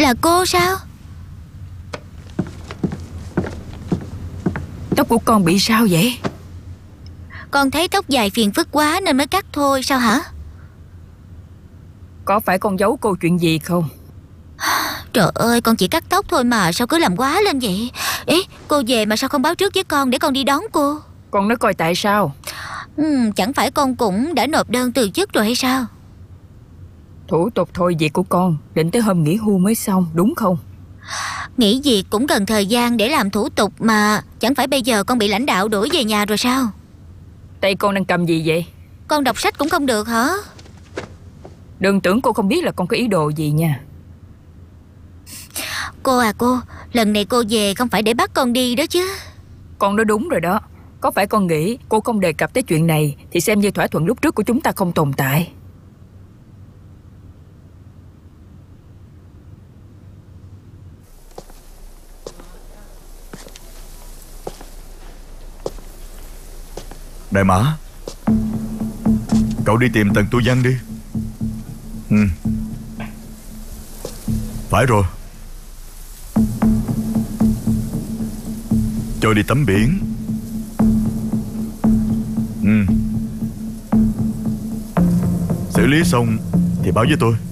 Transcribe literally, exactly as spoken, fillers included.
Là cô sao? Tóc của con bị sao vậy? Con thấy tóc dài phiền phức quá nên mới cắt thôi. Sao hả? Có phải con giấu cô chuyện gì không? Trời ơi, con chỉ cắt tóc thôi mà sao cứ làm quá lên vậy? Ý, cô về mà sao không báo trước với con để con đi đón cô? Con nói coi tại sao. ừ, Chẳng phải con cũng đã nộp đơn từ chức rồi hay sao? Thủ tục thôi việc của con định tới hôm nghỉ hưu mới xong, đúng không? Nghỉ việc cũng cần thời gian để làm thủ tục mà. Chẳng phải bây giờ con bị lãnh đạo đuổi về nhà rồi sao? Tay con đang cầm gì vậy? Con đọc sách cũng không được hả? Đừng tưởng cô không biết là con có ý đồ gì nha. Cô à cô, lần này cô về không phải để bắt con đi đó chứ? Con nói đúng rồi đó. Có phải con nghĩ cô không đề cập tới chuyện này thì xem như thỏa thuận lúc trước của chúng ta không tồn tại. Đại Mã, cậu đi tìm Tần Tu Văn đi. Ừ, phải rồi. Cho đi tắm biển. Ừ, xử lý xong thì báo với tôi.